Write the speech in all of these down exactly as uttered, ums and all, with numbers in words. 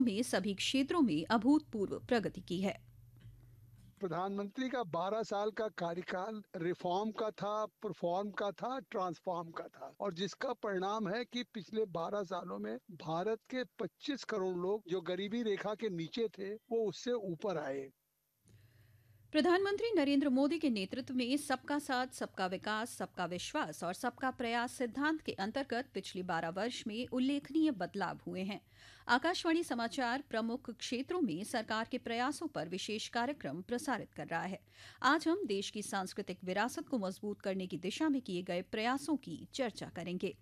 में सभी क्षेत्रों में अभूतपूर्व प्रगति की है। प्रधानमंत्री का बारह साल का कार्यकाल रिफॉर्म का था, परफॉर्म का था, ट्रांसफॉर्म का था, और जिसका परिणाम है कि पिछले बारह सालों में भारत के पच्चीस करोड़ लोग जो गरीबी रेखा के नीचे थे वो उससे ऊपर आए। प्रधानमंत्री नरेंद्र मोदी के नेतृत्व में सबका साथ, सबका विकास, सबका विश्वास और सबका प्रयास सिद्धांत के अंतर्गत पिछले बारह वर्ष में उल्लेखनीय बदलाव हुए हैं। आकाशवाणी समाचार प्रमुख क्षेत्रों में सरकार के प्रयासों पर विशेष कार्यक्रम प्रसारित कर रहा है। आज हम देश की सांस्कृतिक विरासत को मजबूत करने की दिशा में किए गए प्रयासों की चर्चा करेंगे।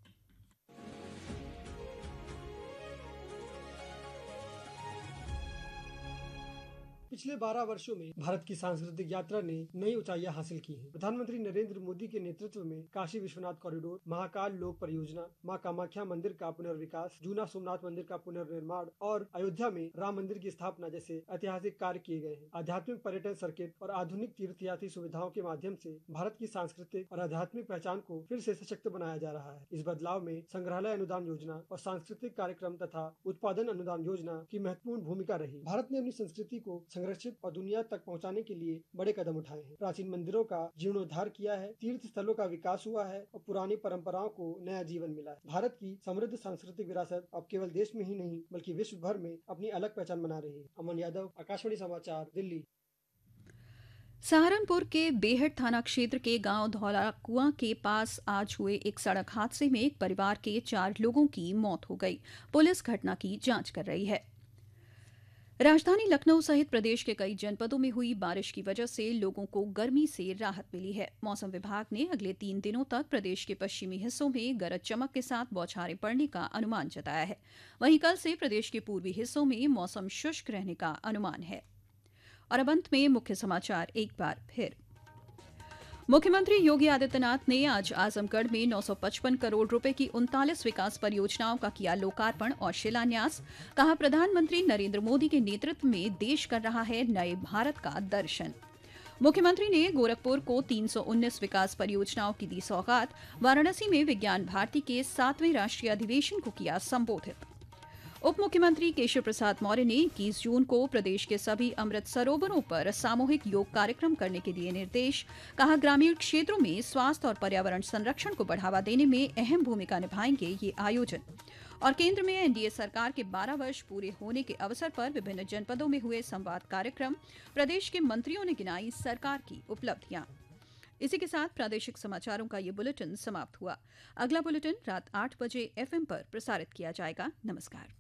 पिछले बारह वर्षों में भारत की सांस्कृतिक यात्रा ने नई ऊंचाइयां हासिल की हैं। प्रधानमंत्री नरेंद्र मोदी के नेतृत्व में काशी विश्वनाथ कॉरिडोर, महाकाल लोक परियोजना, मां कामाख्या मंदिर का पुनर्विकास, जूना सोमनाथ मंदिर का पुनर्निर्माण और अयोध्या में राम मंदिर की स्थापना जैसे ऐतिहासिक कार्य किए गए हैं। आध्यात्मिक पर्यटन सर्किट और आधुनिक तीर्थयात्री सुविधाओं के माध्यम से भारत की सांस्कृतिक और आध्यात्मिक पहचान को फिर से सशक्त बनाया जा रहा है। इस बदलाव में संग्रहालय अनुदान योजना और सांस्कृतिक कार्यक्रम तथा उत्पादन अनुदान योजना की महत्वपूर्ण भूमिका रही। भारत ने अपनी संस्कृति को संरक्षित और दुनिया तक पहुंचाने के लिए बड़े कदम उठाए हैं। प्राचीन मंदिरों का जीर्णोद्धार किया है, तीर्थ स्थलों का विकास हुआ है और पुरानी परंपराओं को नया जीवन मिला है। भारत की समृद्ध सांस्कृतिक विरासत अब केवल देश में ही नहीं बल्कि विश्व भर में अपनी अलग पहचान बना रही है। अमन यादव, आकाशवाणी समाचार, दिल्ली। सहारनपुर के बेहट थाना क्षेत्र के गांव धौला कुआं के पास आज हुए एक सड़क हादसे में एक परिवार के चार लोगों की मौत हो गई। पुलिस घटना की जांच कर रही है। राजधानी लखनऊ सहित प्रदेश के कई जनपदों में हुई बारिश की वजह से लोगों को गर्मी से राहत मिली है। मौसम विभाग ने अगले तीन दिनों तक प्रदेश के पश्चिमी हिस्सों में गरज चमक के साथ बौछारें पड़ने का अनुमान जताया है। वहीं कल से प्रदेश के पूर्वी हिस्सों में मौसम शुष्क रहने का अनुमान है। और अब अंत में मुख्य समाचार एक बार फिर। मुख्यमंत्री योगी आदित्यनाथ ने आज आजमगढ़ में नौ सौ पचपन करोड़ रुपए की उनतालीस विकास परियोजनाओं का किया लोकार्पण और शिलान्यास। कहा, प्रधानमंत्री नरेंद्र मोदी के नेतृत्व में देश कर रहा है नए भारत का दर्शन। मुख्यमंत्री ने गोरखपुर को तीन सौ उन्नीस विकास परियोजनाओं की दी सौगात। वाराणसी में विज्ञान भारती के सातवें राष्ट्रीय अधिवेशन को किया संबोधित। उप मुख्यमंत्री केशव प्रसाद मौर्य ने इक्कीस जून को प्रदेश के सभी अमृत सरोवरों पर सामूहिक योग कार्यक्रम करने के दिए निर्देश। कहा, ग्रामीण क्षेत्रों में स्वास्थ्य और पर्यावरण संरक्षण को बढ़ावा देने में अहम भूमिका निभाएंगे ये आयोजन। और केंद्र में एनडीए सरकार के बारह वर्ष पूरे होने के अवसर पर विभिन्न जनपदों में हुए संवाद कार्यक्रम। प्रदेश के मंत्रियों ने गिनाई सरकार की उपलब्धियां। इसी के साथ प्रादेशिक समाचारों का ये बुलेटिन समाप्त हुआ। अगला बुलेटिन रात आठ बजे एफएम पर प्रसारित किया जाएगा। नमस्कार।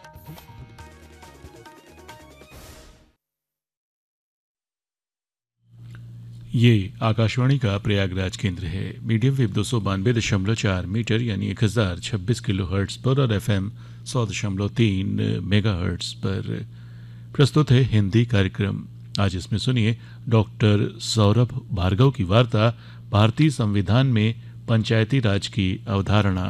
ये आकाशवाणी का प्रयागराज केंद्र है। मीडियम वेव दो सौ बानवे दशमलव चार मीटर यानी एक हजार छब्बीस किलो हर्ट्स पर और एफ एम सौ दशमलव तीन मेगा हर्ट्स पर प्रस्तुत है हिंदी कार्यक्रम। आज इसमें सुनिए डॉक्टर सौरभ भार्गव की वार्ता भारतीय संविधान में पंचायती राज की अवधारणा।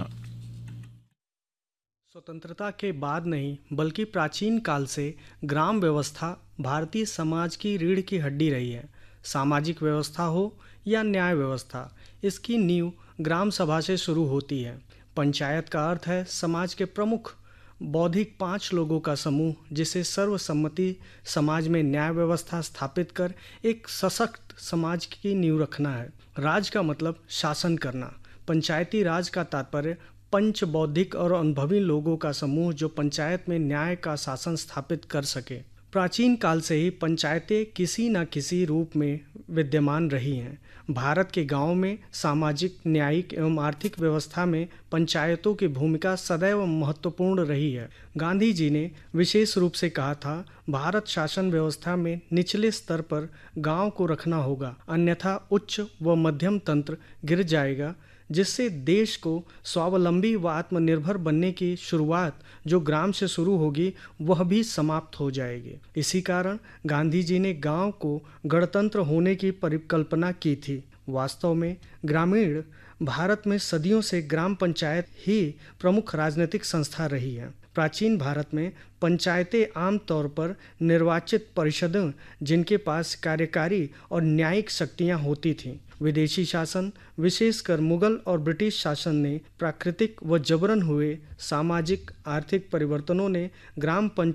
स्वतंत्रता के बाद नहीं बल्कि प्राचीन काल से ग्राम व्यवस्था भारतीय समाज की रीढ़ की हड्डी रही है। सामाजिक व्यवस्था हो या न्याय व्यवस्था, इसकी नींव ग्राम सभा से शुरू होती है। पंचायत का अर्थ है समाज के प्रमुख बौद्धिक पांच लोगों का समूह, जिसे सर्वसम्मति समाज में न्याय व्यवस्था स्थापित कर एक सशक्त समाज की नींव रखना है। राज का मतलब शासन करना। पंचायती राज का तात्पर्य पंच बौद्धिक और अनुभवी लोगों का समूह जो पंचायत में न्याय का शासन स्थापित कर सके। प्राचीन काल से ही पंचायतें किसी न किसी रूप में विद्यमान रही हैं। भारत के गांवों में सामाजिक, न्यायिक एवं आर्थिक व्यवस्था में पंचायतों की भूमिका सदैव महत्वपूर्ण रही है। गांधी जी ने विशेष रूप से कहा था, भारत शासन व्यवस्था में निचले स्तर पर गांव को रखना होगा, अन्यथा उच्च व मध्यम तंत्र गिर जाएगा, जिससे देश को स्वावलंबी व आत्मनिर्भर बनने की शुरुआत जो ग्राम से शुरू होगी वह भी समाप्त हो जाएगी। इसी कारण गांधी जी ने गांव को गणतंत्र होने की परिकल्पना की थी। वास्तव में ग्रामीण भारत में सदियों से ग्राम पंचायत ही प्रमुख राजनीतिक संस्था रही है। प्राचीन भारत में पंचायतें आमतौर पर निर्वाचित परिषदें जिनके पास कार्यकारी और न्यायिक शक्तियां होती थीं। विदेशी शासन, विशेषकर मुगल और ब्रिटिश शासन ने प्राकृतिक व जबरन हुए सामाजिक आर्थिक परिवर्तनों ने ग्राम पंचायत